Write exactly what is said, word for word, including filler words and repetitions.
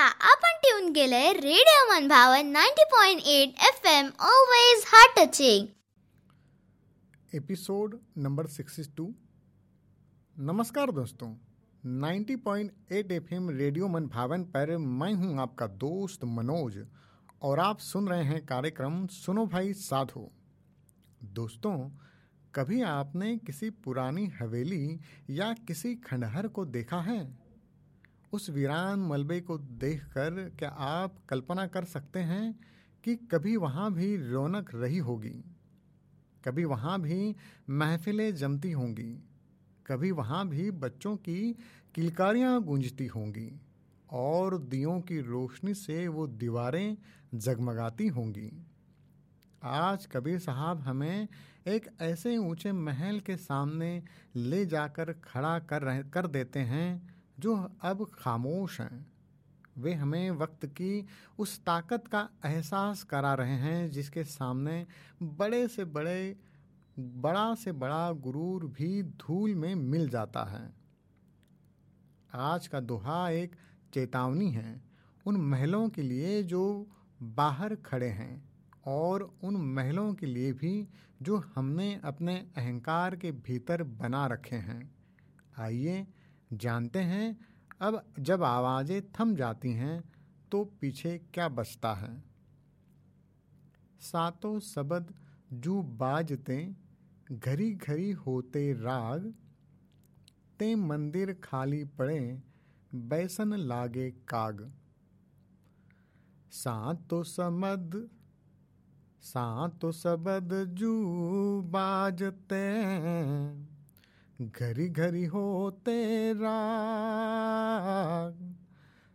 आपण ट्यून केलंय रेडिओ मनभावन ninety point eight F am always heart touching. Episode number sixty two. नमस्कार दोस्तों, ninety point eight F M radio मनभावन पर मैं हूं आपका दोस्त मनोज और आप सुन रहे हैं कार्यक्रम सुनो भाई साधो. दोस्तों, कभी आपने किसी पुरानी हवेली या किसी खंडहर को देखा है? उस वीरान मलबे को देखकर क्या आप कल्पना कर सकते हैं कि कभी वहाँ भी रौनक रही होगी, कभी वहाँ भी महफिलें जमती होंगी, कभी वहाँ भी बच्चों की किलकारियाँ गूंजती होंगी और दियों की रोशनी से वो दीवारें जगमगाती होंगी. आज कबीर साहब हमें एक ऐसे ऊंचे महल के सामने ले जाकर खड़ा कर रहे कर देते हैं जो अब खामोश हैं. वे हमें वक्त की उस ताकत का एहसास करा रहे हैं जिसके सामने बड़े से बड़े बड़ा से बड़ा गुरूर भी धूल में मिल जाता है. आज का दोहा एक चेतावनी है उन महलों के लिए जो बाहर खड़े हैं और उन महलों के लिए भी जो हमने अपने अहंकार के भीतर बना रखे हैं. आइए जानते हैं अब जब आवाज़ें थम जाती हैं तो पीछे क्या बचता है. सातों शब्द जू बाजते घरी घरी होते राग, ते मंदिर खाली पड़े बैसन लागे काग. सातों समद सातों शब्द जू बाजते घरी घरी होते राग,